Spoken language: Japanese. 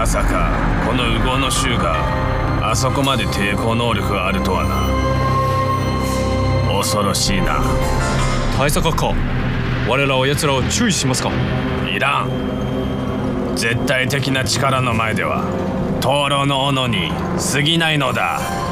さかこのウゴの衆があそこまで抵抗能力があるとはな。恐ろしいな。 大佐閣下、我らは奴らを注意しますか？ いらん。絶対的な力の前では灯籠の斧に過ぎないのだ。